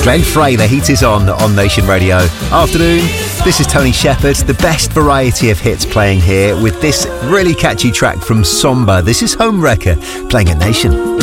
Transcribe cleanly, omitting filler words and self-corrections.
Glenn Frey, The Heat Is On Nation Radio. Afternoon, this is Tony Shepherd, the best variety of hits playing here with this really catchy track from Somba. This is Home Wrecker playing at Nation.